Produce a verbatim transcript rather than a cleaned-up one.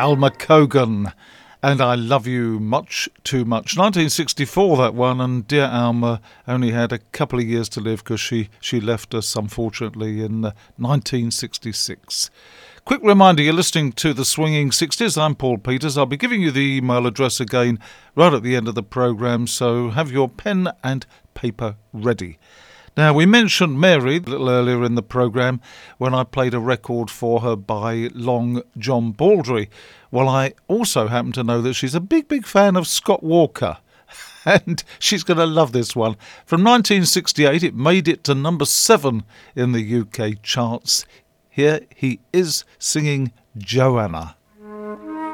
Alma Cogan, and I Love You Much Too Much. nineteen sixty-four, that one, and dear Alma only had a couple of years to live because she, she left us, unfortunately, in uh, nineteen sixty-six. Quick reminder, you're listening to the Swinging sixties. I'm Paul Peters. I'll be giving you the email address again right at the end of the programme, so have your pen and paper ready. Now, we mentioned Mary a little earlier in the programme when I played a record for her by Long John Baldry. Well, I also happen to know that she's a big, big fan of Scott Walker. And she's going to love this one. From nineteen sixty-eight, it made it to number seven in the U K charts. Here he is singing Joanna.